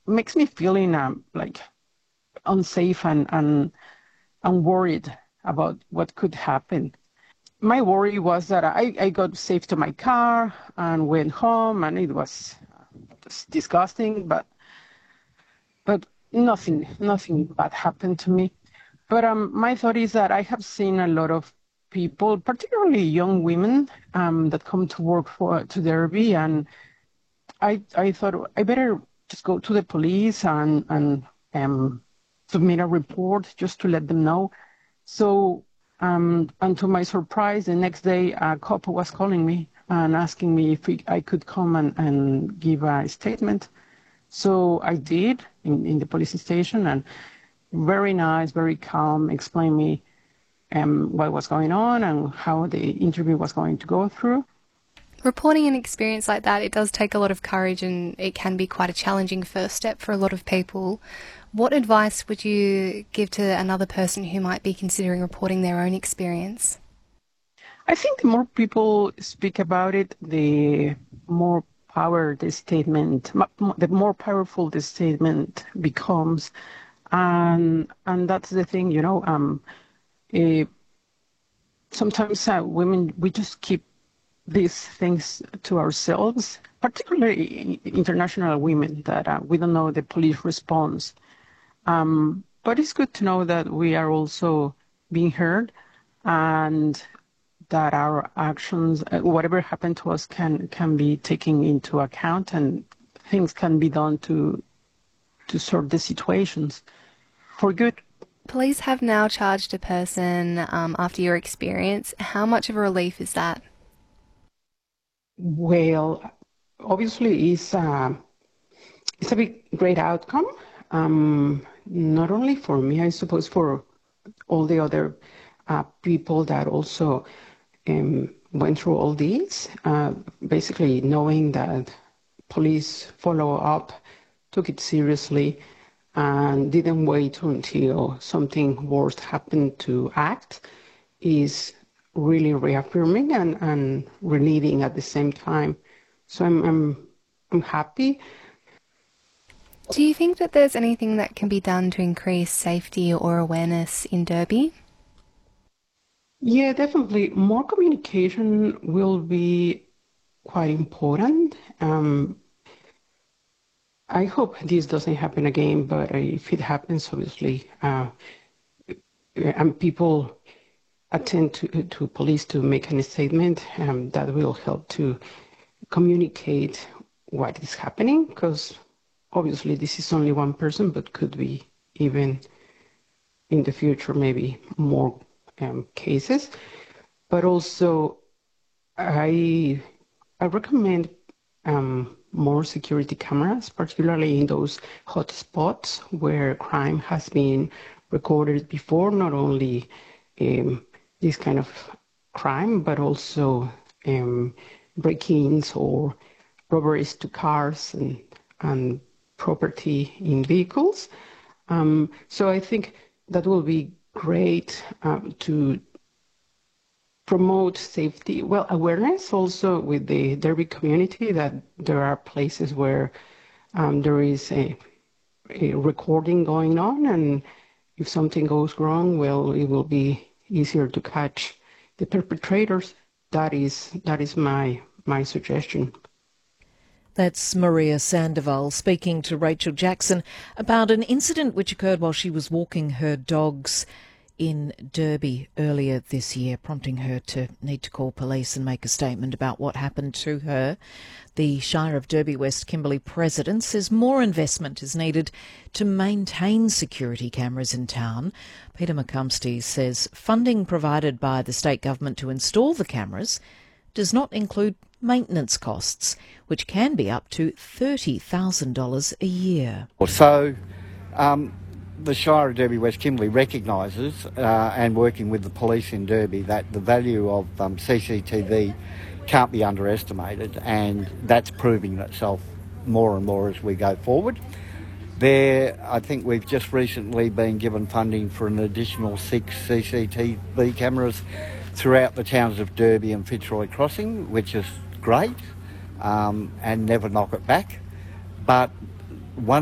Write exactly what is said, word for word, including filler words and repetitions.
makes me feeling um, like unsafe and, and, and worried about what could happen. My worry was that I, I got safe to my car and went home, and it was just disgusting, but but nothing, nothing bad happened to me. But um, my thought is that I have seen a lot of people, particularly young women, um, that come to work for to Derby, and I I thought I better just go to the police and and um, submit a report just to let them know. So, um, and to my surprise, the next day a cop was calling me and asking me if we, I could come and, and give a statement. So I did in, in the police station, and very nice, very calm, explained me um, what was going on and how the interview was going to go through. Reporting an experience like that, it does take a lot of courage, and it can be quite a challenging first step for a lot of people. What advice would you give to another person who might be considering reporting their own experience? I think the more people speak about it, the more power the statement, the more powerful the statement becomes. And and that's the thing, you know, um, uh, sometimes uh, women, we just keep these things to ourselves, particularly international women, that uh, we don't know the police response. Um, but it's good to know that we are also being heard, and that our actions, uh, whatever happened to us, can can be taken into account, and things can be done to to sort the situations for good. Police have now charged a person um, after your experience. How much of a relief is that? Well, obviously, it's a, it's a big, great outcome, um, not only for me, I suppose, for all the other uh, people that also um, went through all these, uh, basically knowing that police follow up, took it seriously, and didn't wait until something worse happened to act, is really reaffirming and, and relieving at the same time. So I'm, I'm, I'm happy. Do you think that there's anything that can be done to increase safety or awareness in Derby? Yeah, definitely. More communication will be quite important. Um, I hope this doesn't happen again, but if it happens, obviously, uh, and people attend to, to police to make a statement, um, that will help to communicate what is happening, because obviously this is only one person, but could be even in the future, maybe more um, cases. But also, I I recommend um, more security cameras, particularly in those hot spots where crime has been recorded before, not only um, this kind of crime, but also um, break-ins or robberies to cars and, and property in vehicles. Um, so I think that will be great um, to promote safety, well, awareness also with the Derby community, that there are places where um, there is a, a recording going on, and if something goes wrong, well, it will be easier to catch the perpetrators. That is that is my my suggestion. That's Maria Sandoval speaking to Rachel Jackson about an incident which occurred while she was walking her dogs in Derby earlier this year, prompting her to need to call police and make a statement about what happened to her. The Shire of Derby West Kimberley president says more investment is needed to maintain security cameras in town. Peter McCumsty says funding provided by the state government to install the cameras does not include maintenance costs, which can be up to thirty thousand dollars a year. So, um, the Shire of Derby West Kimberley recognises, uh, and working with the police in Derby, that the value of um, C C T V can't be underestimated, and that's proving itself more and more as we go forward. There, I think we've just recently been given funding for an additional six C C T V cameras throughout the towns of Derby and Fitzroy Crossing, which is great, um, and never knock it back. But one